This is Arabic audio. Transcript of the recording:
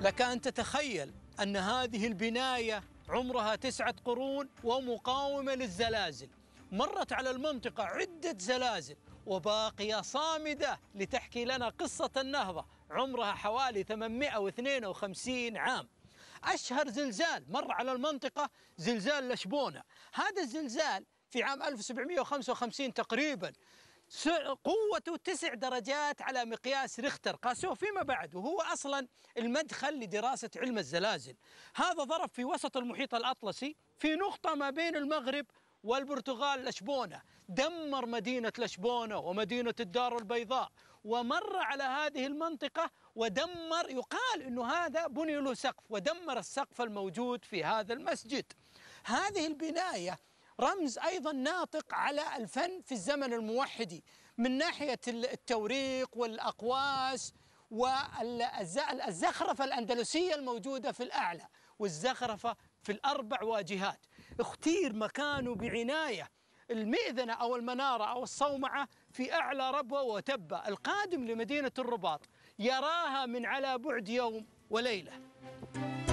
لك أن تتخيل أن هذه البناية عمرها 9 قرون ومقاومة للزلازل. مرت على المنطقة عدة زلازل وباقية صامدة لتحكي لنا قصة النهضة عمرها حوالي 852 عام. أشهر زلزال مر على المنطقة زلزال لشبونة. هذا الزلزال في عام 1755 تقريبا، قوته 9 درجات على مقياس ريختر، قاسوه فيما بعد، وهو أصلا المدخل لدراسة علم الزلازل. هذا ضرب في وسط المحيط الأطلسي في نقطة ما بين المغرب والبرتغال، لشبونة، دمر مدينة لشبونة ومدينة الدار البيضاء، ومر على هذه المنطقة ودمر، يقال أنه هذا بني له سقف، ودمر السقف الموجود في هذا المسجد. هذه البناية رمز أيضا ناطق على الفن في الزمن الموحدي من ناحية التوريق والأقواس والزخرفة الأندلسية الموجودة في الأعلى والزخرفة في الأربع واجهات. اختير مكانه بعناية المئذنة أو المنارة أو الصومعة في أعلى ربوة وتبة. القادم لمدينة الرباط يراها من على بعد يوم وليلة.